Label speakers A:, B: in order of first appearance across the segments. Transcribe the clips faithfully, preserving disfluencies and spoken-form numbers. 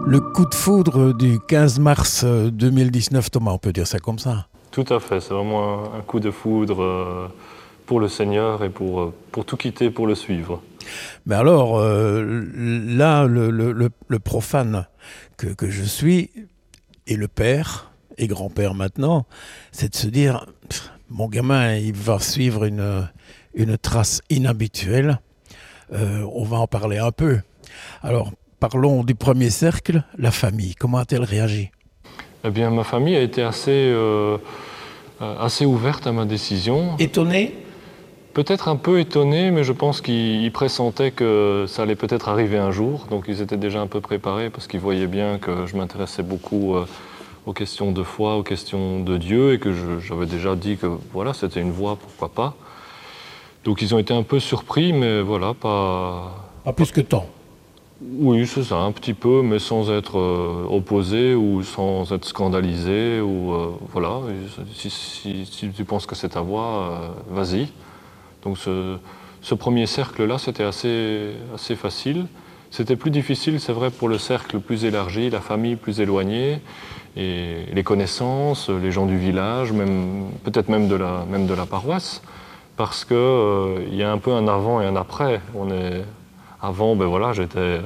A: Le coup de foudre du quinze mars deux mille dix-neuf, Thomas, on peut dire ça comme ça?
B: Tout à fait, c'est vraiment un, un coup de foudre euh, pour le Seigneur et pour, euh, pour tout quitter pour le suivre.
A: Mais alors, euh, là, le, le, le, le profane que, que je suis, et le père, et grand-père maintenant, c'est de se dire, pff, mon gamin, il va suivre une, une trace inhabituelle, euh, on va en parler un peu. Alors, parlons du premier cercle, la famille. Comment a-t-elle réagi?
B: Eh bien, ma famille a été assez, euh, assez ouverte à ma décision.
A: Étonné?
B: Peut-être un peu étonnée, mais je pense qu'ils pressentaient que ça allait peut-être arriver un jour. Donc ils étaient déjà un peu préparés parce qu'ils voyaient bien que je m'intéressais beaucoup euh, aux questions de foi, aux questions de Dieu, et que je- j'avais déjà dit que voilà, c'était une voie, pourquoi pas. Donc ils ont été un peu surpris, mais voilà, pas...
A: Pas plus que tant.
B: Oui, c'est ça, un petit peu, mais sans être euh, opposé ou sans être scandalisé. Ou, euh, voilà, si, si- si tu penses que c'est ta voie, euh, vas-y. Donc ce, ce premier cercle-là, c'était assez, assez facile. C'était plus difficile, c'est vrai, pour le cercle plus élargi, la famille plus éloignée, et les connaissances, les gens du village, même, peut-être même de la, même de la paroisse, parce qu'il euh, y a un peu un avant et un après. On est, avant, ben voilà, j'étais euh,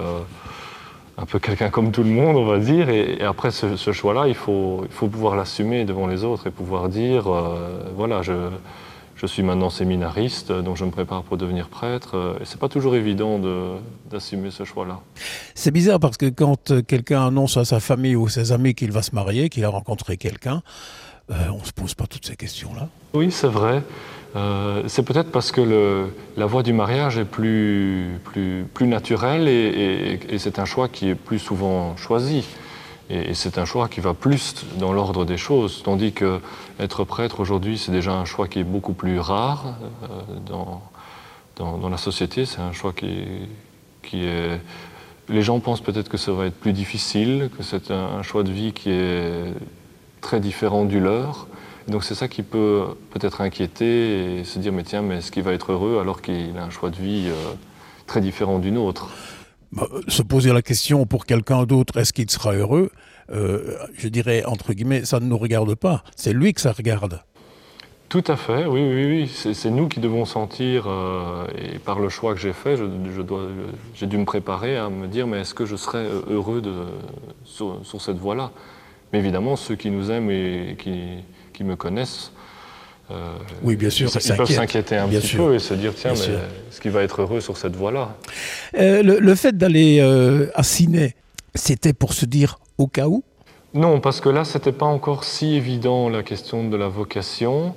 B: un peu quelqu'un comme tout le monde, on va dire, et, et après ce, ce choix-là, il faut, il faut pouvoir l'assumer devant les autres et pouvoir dire, euh, voilà, je... Je suis maintenant séminariste, donc je me prépare pour devenir prêtre. Et c'est pas toujours évident de, d'assumer ce choix-là.
A: C'est bizarre parce que quand quelqu'un annonce à sa famille ou ses amis qu'il va se marier, qu'il a rencontré quelqu'un, euh, on ne se pose pas toutes ces questions-là.
B: Oui, c'est vrai. Euh, c'est peut-être parce que le, la voie du mariage est plus, plus, plus naturelle et, et, et c'est un choix qui est plus souvent choisi. Et, et c'est un choix qui va plus dans l'ordre des choses, tandis que être prêtre aujourd'hui, c'est déjà un choix qui est beaucoup plus rare euh, dans, dans, dans la société. C'est un choix qui, qui est... Les gens pensent peut-être que ça va être plus difficile, que c'est un, un choix de vie qui est très différent du leur. Et donc c'est ça qui peut peut-être inquiéter et se dire mais tiens, mais est-ce qu'il va être heureux alors qu'il a un choix de vie euh, très différent du nôtre?
A: Bah, se poser la question pour quelqu'un d'autre, est-ce qu'il sera heureux, euh, je dirais, entre guillemets, ça ne nous regarde pas. C'est lui que ça regarde.
B: Tout à fait, oui, oui, oui. C'est, c'est nous qui devons sentir, euh, et par le choix que j'ai fait, je, je dois, j'ai dû me préparer à me dire mais est-ce que je serai heureux de, sur, sur cette voie-là? Mais évidemment, ceux qui nous aiment et qui, qui me connaissent, euh,
A: Oui, bien sûr,
B: ils, ils peuvent s'inquiéter un
A: bien
B: petit
A: sûr.
B: peu et se dire tiens,
A: Bien
B: mais
A: sûr.
B: est-ce qu'il va être heureux sur cette voie-là?
A: Euh, le, le fait d'aller euh, à Ciné, c'était pour se dire au cas où?
B: Non, parce que là, c'était pas encore si évident la question de la vocation.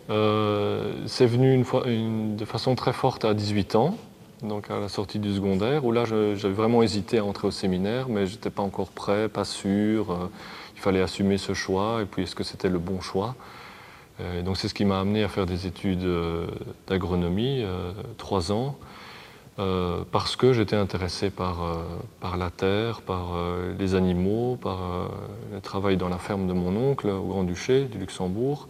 B: Euh, c'est venu une fois, une, de façon très forte à dix-huit ans, donc à la sortie du secondaire, où là, je- j'avais vraiment hésité à entrer au séminaire, mais j'étais pas encore prêt, pas sûr. Euh, il fallait assumer ce choix, et puis est-ce que c'était le bon choix? Euh, donc c'est ce qui m'a amené à faire des études euh, d'agronomie, euh, trois ans. Euh, parce que j'étais intéressé par, euh, par la terre, par euh, les animaux, par euh, le travail dans la ferme de mon oncle au Grand-Duché du Luxembourg.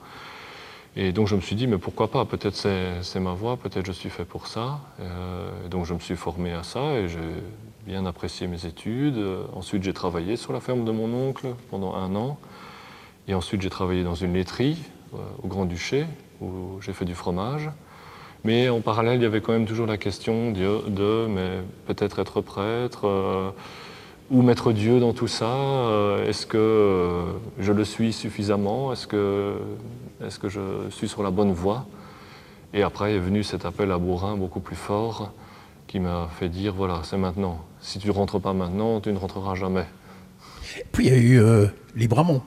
B: Et donc je me suis dit, mais pourquoi pas, peut-être c'est, c'est ma voie, peut-être je suis fait pour ça. Euh, et donc je me suis formé à ça et j'ai bien apprécié mes études. Euh, ensuite j'ai travaillé sur la ferme de mon oncle pendant un an. Et ensuite j'ai travaillé dans une laiterie euh, au Grand-Duché où j'ai fait du fromage. Mais en parallèle, il y avait quand même toujours la question de, de mais peut-être être prêtre, euh, ou mettre Dieu dans tout ça. Euh, est-ce que euh, je le suis suffisamment? Est-ce que, est-ce que je suis sur la bonne voie? Et après est venu cet appel à Bourrin beaucoup plus fort qui m'a fait dire, voilà, c'est maintenant. Si tu ne rentres pas maintenant, tu ne rentreras jamais.
A: Puis il y a eu euh, Libramont.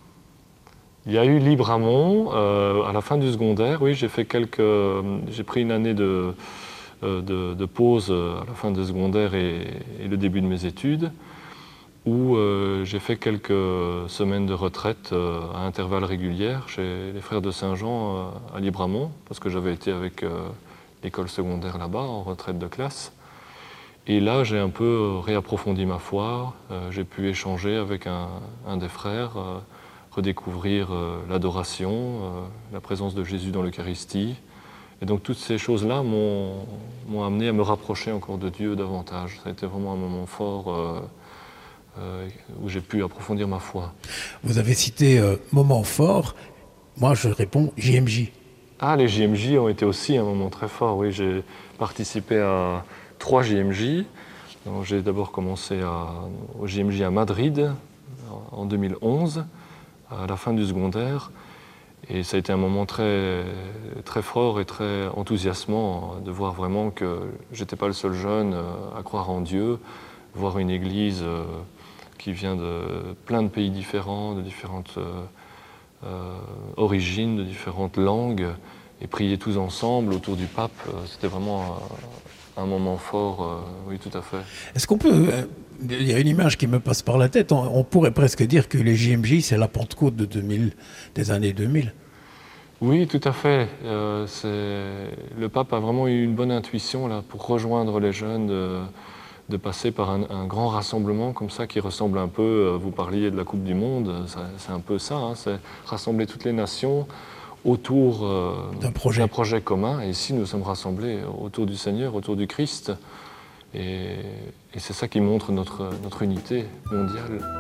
B: Il y a eu Libramont euh, à la fin du secondaire. Oui, j'ai fait quelques, j'ai pris une année de, de, de pause à la fin du secondaire et, et le début de mes études, où euh, j'ai fait quelques semaines de retraite euh, à intervalles réguliers chez les Frères de Saint-Jean euh, à Libramont, parce que j'avais été avec euh, l'école secondaire là-bas en retraite de classe. Et là, j'ai un peu réapprofondi ma foi. Euh, j'ai pu échanger avec un, un des frères. Euh, redécouvrir euh, l'adoration, euh, la présence de Jésus dans l'Eucharistie. Et donc toutes ces choses-là m'ont, m'ont amené à me rapprocher encore de Dieu davantage. Ça a été vraiment un moment fort euh, euh, où j'ai pu approfondir ma foi.
A: Vous avez cité euh, moment fort. Moi, je réponds J M J.
B: Ah, les J M J ont été aussi un moment très fort. Oui, j'ai participé à trois J M J. Donc, j'ai d'abord commencé à, au J M J à Madrid en deux mille onze, à la fin du secondaire. Et ça a été un moment très, très fort et très enthousiasmant de voir vraiment que j'étais pas le seul jeune à croire en Dieu, voir une église qui vient de plein de pays différents, de différentes euh, origines, de différentes langues, et prier tous ensemble autour du pape. C'était vraiment un, un moment fort, euh, oui, tout à fait.
A: Est-ce qu'on peut... euh, il y a une image qui me passe par la tête. On, on pourrait presque dire que les J M J, c'est la Pentecôte de deux mille, des années deux mille.
B: Oui, tout à fait. Euh, c'est... Le pape a vraiment eu une bonne intuition là, pour rejoindre les jeunes, de, de passer par un, un grand rassemblement comme ça qui ressemble un peu, euh, vous parliez de la Coupe du Monde, ça, c'est un peu ça, hein, c'est rassembler toutes les nations autour euh,
A: d'un projet.
B: d'un projet commun. Et ici, nous sommes rassemblés autour du Seigneur, autour du Christ. Et, et c'est ça qui montre notre, notre unité mondiale.